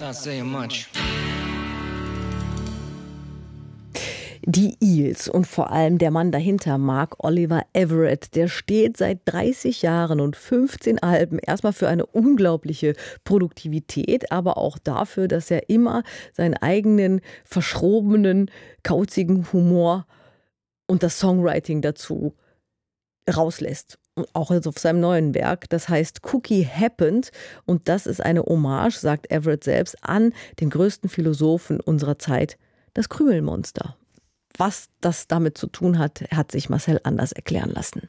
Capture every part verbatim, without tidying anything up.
Die Eels und vor allem der Mann dahinter, Mark Oliver Everett, der steht seit dreißig Jahren und fünfzehn Alben erstmal für eine unglaubliche Produktivität, aber auch dafür, dass er immer seinen eigenen verschrobenen, kauzigen Humor und das Songwriting dazu rauslässt. Und auch also auf seinem neuen Werk, das heißt Cookie Happened, und das ist eine Hommage, sagt Everett selbst, an den größten Philosophen unserer Zeit, das Krümelmonster. Was das damit zu tun hat, hat sich Marcel anders erklären lassen.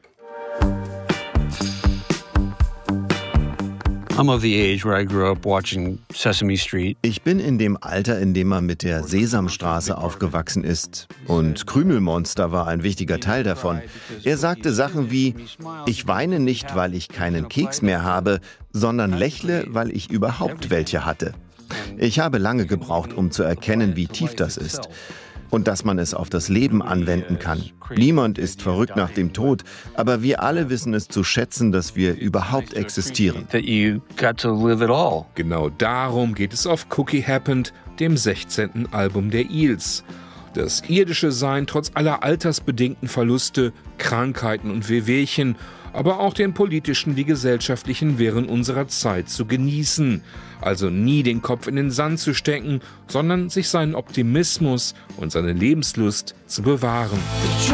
I'm of the age where I grew up watching Sesame Street. Ich bin in dem Alter, in dem man mit der Sesamstraße aufgewachsen ist. Und Krümelmonster war ein wichtiger Teil davon. Er sagte Sachen wie: Ich weine nicht, weil ich keinen Keks mehr habe, sondern lächle, weil ich überhaupt welche hatte. Ich habe lange gebraucht, um zu erkennen, wie tief das ist. Und dass man es auf das Leben anwenden kann. Niemand ist verrückt nach dem Tod, aber wir alle wissen es zu schätzen, dass wir überhaupt existieren. Genau darum geht es auf Cookie Happened, dem sechzehnten Album der Eels. Das irdische Sein trotz aller altersbedingten Verluste, Krankheiten und Wehwehchen, aber auch den politischen wie gesellschaftlichen Wirren unserer Zeit zu genießen. Also nie den Kopf in den Sand zu stecken, sondern sich seinen Optimismus und seine Lebenslust zu bewahren.